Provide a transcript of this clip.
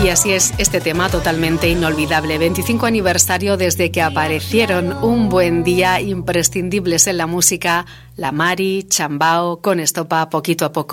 así es este tema totalmente inolvidable. 25 aniversario desde que aparecieron. Un buen día, imprescindibles en la música. La Mari, Chambao, con Estopa, poquito a poco.